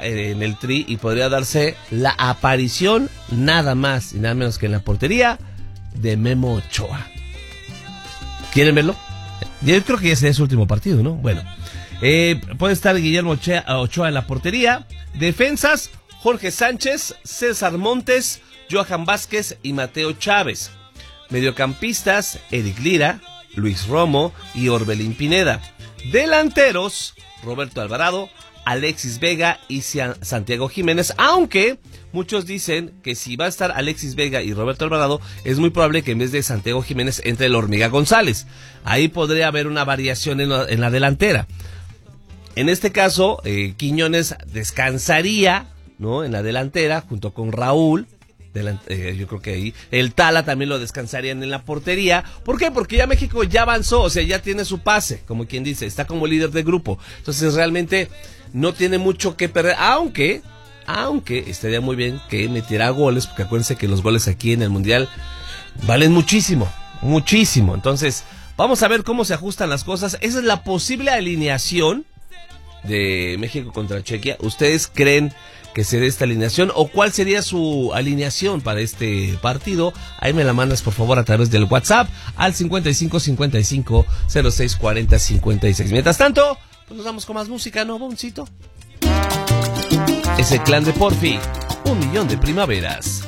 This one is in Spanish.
en el Tri y podría darse la aparición nada más y nada menos que en la portería de Memo Ochoa. ¿Quieren verlo? Yo creo que ya sería su último partido, ¿no? Bueno, puede estar Guillermo Ochoa en la portería. Defensas, Jorge Sánchez, César Montes, Johan Vázquez y Mateo Chávez. Mediocampistas, Eric Lira, Luis Romo y Orbelín Pineda. Delanteros, Roberto Alvarado, Alexis Vega y Santiago Jiménez, aunque muchos dicen que si va a estar Alexis Vega y Roberto Alvarado, es muy probable que en vez de Santiago Jiménez entre el Hormiga González. Ahí podría haber una variación en la delantera. En este caso, Quiñones descansaría, ¿no?, en la delantera junto con Raúl. Yo creo que ahí el Tala también lo descansarían en la portería. ¿Por qué? Porque ya México ya avanzó, o sea, ya tiene su pase, como quien dice, está como líder de grupo. Entonces realmente no tiene mucho que perder, aunque estaría muy bien que metiera goles, porque acuérdense que los goles aquí en el Mundial valen muchísimo. Entonces vamos a ver cómo se ajustan las cosas. Esa es la posible alineación de México contra Chequia. ¿Ustedes creen que se dé esta alineación o cuál sería su alineación para este partido? Ahí me la mandas por favor a través del WhatsApp al 5555 06 40 56. Mientras tanto, pues nos vamos con más música, ¿no, Boncito? Es el Clan de Porfi, 1 millón de primaveras.